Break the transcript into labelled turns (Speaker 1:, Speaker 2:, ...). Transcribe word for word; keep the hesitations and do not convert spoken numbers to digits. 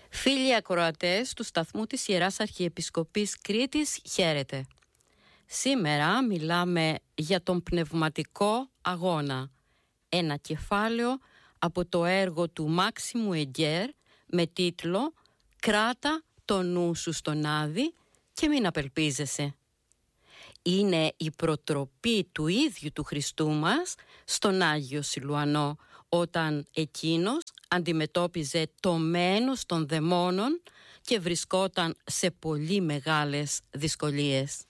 Speaker 1: Φίλοι ακροατές του σταθμού της Ιεράς Αρχιεπισκοπής Κρήτης, χαίρετε. Σήμερα μιλάμε για τον πνευματικό αγώνα. Ένα κεφάλαιο από το έργο του Μάξιμου Εγκέρ με τίτλο «Κράτα το νου σου στον Άδη και μην απελπίζεσαι». Είναι η προτροπή του ίδιου του Χριστού μας στον Άγιο Σιλουανό, όταν εκείνος αντιμετώπιζε το μένος των δαιμόνων και βρισκόταν σε πολύ μεγάλες δυσκολίες.